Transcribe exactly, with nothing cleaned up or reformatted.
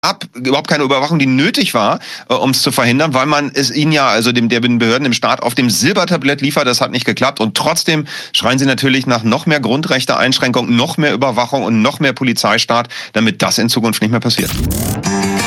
ab, überhaupt keine Überwachung, die nötig war, äh, um es zu verhindern, weil man es ihnen ja, also dem, der Behörden im Staat, auf dem Silbertablett liefert. Das hat nicht geklappt. Und trotzdem schreien sie natürlich nach noch mehr Grundrechte-Einschränkungen, noch mehr Überwachung und noch mehr Polizeistaat, damit das in Zukunft nicht mehr passiert.